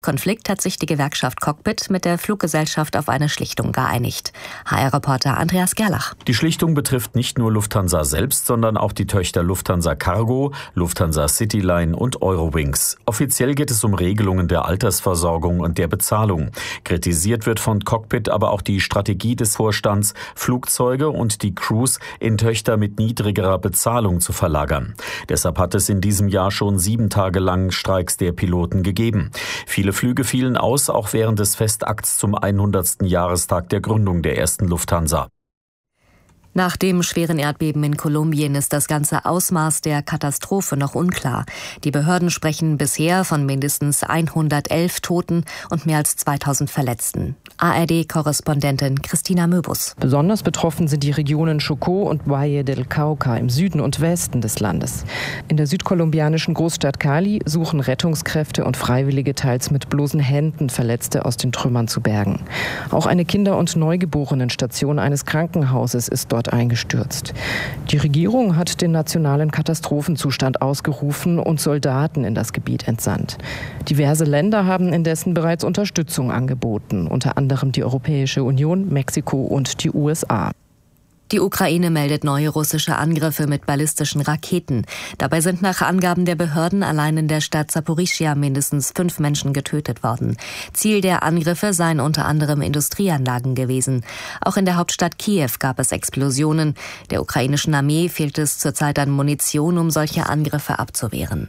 Konflikt hat sich die Gewerkschaft Cockpit mit der Fluggesellschaft auf eine Schlichtung geeinigt. HR-Reporter Andreas Gerlach. Die Schlichtung betrifft nicht nur Lufthansa selbst, sondern auch die Töchter Lufthansa Cargo, Lufthansa Cityline und Eurowings. Offiziell geht es um Regelungen der Altersversorgung und der Bezahlung. Kritisiert wird von Cockpit aber auch die Strategie des Vorstands, Flugzeuge und die Crews in Töchter mit niedrigerer Bezahlung zu verlagern. Deshalb hat es in diesem Jahr schon 7 Tage lang Streiks der Piloten gegeben. Viele Flüge fielen aus, auch während des Festakts zum 100. Jahrestag der Gründung der ersten Lufthansa. Nach dem schweren Erdbeben in Kolumbien ist das ganze Ausmaß der Katastrophe noch unklar. Die Behörden sprechen bisher von mindestens 111 Toten und mehr als 2000 Verletzten. ARD-Korrespondentin Christina Möbus. Besonders betroffen sind die Regionen Chocó und Valle del Cauca im Süden und Westen des Landes. In der südkolumbianischen Großstadt Cali suchen Rettungskräfte und Freiwillige teils mit bloßen Händen Verletzte aus den Trümmern zu bergen. Auch eine Kinder- und Neugeborenenstation eines Krankenhauses ist dort eingestürzt. Die Regierung hat den nationalen Katastrophenzustand ausgerufen und Soldaten in das Gebiet entsandt. Diverse Länder haben indessen bereits Unterstützung angeboten, unter anderem die Europäische Union, Mexiko und die USA. Die Ukraine meldet neue russische Angriffe mit ballistischen Raketen. Dabei sind nach Angaben der Behörden allein in der Stadt Saporischschja mindestens 5 Menschen getötet worden. Ziel der Angriffe seien unter anderem Industrieanlagen gewesen. Auch in der Hauptstadt Kiew gab es Explosionen. Der ukrainischen Armee fehlt es zurzeit an Munition, um solche Angriffe abzuwehren.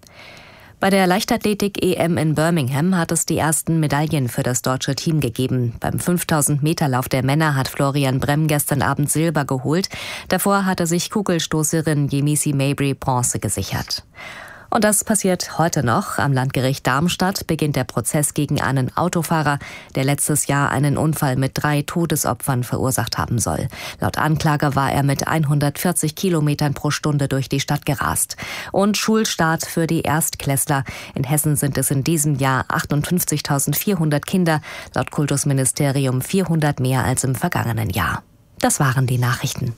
Bei der Leichtathletik-EM in Birmingham hat es die ersten Medaillen für das deutsche Team gegeben. Beim 5000-Meter-Lauf der Männer hat Florian Bremm gestern Abend Silber geholt. Davor hatte sich Kugelstoßerin Yemisi Mabry Bronze gesichert. Und das passiert heute noch. Am Landgericht Darmstadt beginnt der Prozess gegen einen Autofahrer, der letztes Jahr einen Unfall mit 3 Todesopfern verursacht haben soll. Laut Anklage war er mit 140 Kilometern pro Stunde durch die Stadt gerast. Und Schulstart für die Erstklässler. In Hessen sind es in diesem Jahr 58.400 Kinder, laut Kultusministerium 400 mehr als im vergangenen Jahr. Das waren die Nachrichten.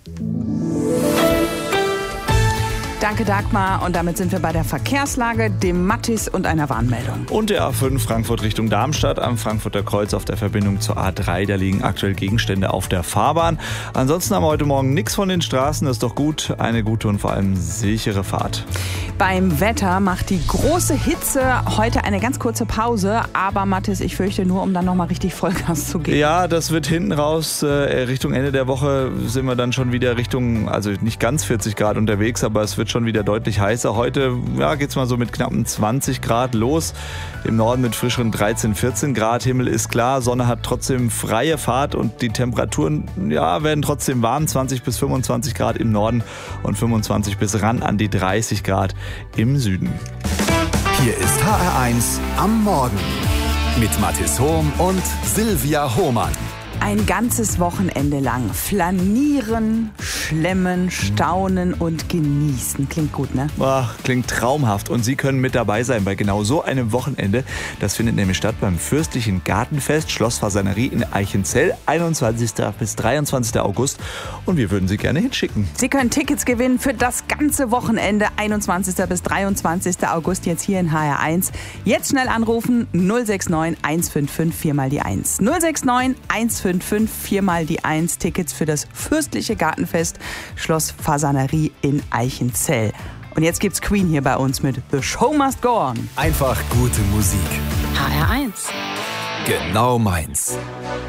Danke, Dagmar. Und damit sind wir bei der Verkehrslage, dem Mattis und einer Warnmeldung. Und der A5 Frankfurt Richtung Darmstadt am Frankfurter Kreuz auf der Verbindung zur A3. Da liegen aktuell Gegenstände auf der Fahrbahn. Ansonsten haben wir heute Morgen nichts von den Straßen. Das ist doch gut. Eine gute und vor allem sichere Fahrt. Beim Wetter macht die große Hitze heute eine ganz kurze Pause. Aber Mattis, ich fürchte nur, um dann nochmal richtig Vollgas zu geben. Ja, das wird hinten raus. Richtung Ende der Woche sind wir dann schon wieder Richtung, also nicht ganz 40 Grad unterwegs, aber es wird schon wieder deutlich heißer. Heute geht's mal so mit knappen 20 Grad los. Im Norden mit frischeren 13, 14 Grad. Himmel ist klar, Sonne hat trotzdem freie Fahrt und die Temperaturen werden trotzdem warm. 20 bis 25 Grad im Norden und 25 bis ran an die 30 Grad im Süden. Hier ist HR1 am Morgen mit Mathis Hohm und Silvia Hohmann. Ein ganzes Wochenende lang flanieren, schlemmen, staunen und genießen. Klingt gut, ne? Klingt traumhaft. Und Sie können mit dabei sein bei genau so einem Wochenende. Das findet nämlich statt beim Fürstlichen Gartenfest, Schloss Fasanerie in Eichenzell, 21. bis 23. August. Und wir würden Sie gerne hinschicken. Sie können Tickets gewinnen für das ganze Wochenende, 21. bis 23. August, jetzt hier in HR1. Jetzt schnell anrufen, 069 155 4 mal die 1. 069 155 4 mal die 1. Tickets für das Fürstliche Gartenfest, Schloss Fasanerie in Eichenzell. Und jetzt gibt's Queen hier bei uns mit The Show Must Go On. Einfach gute Musik. HR1. Genau meins.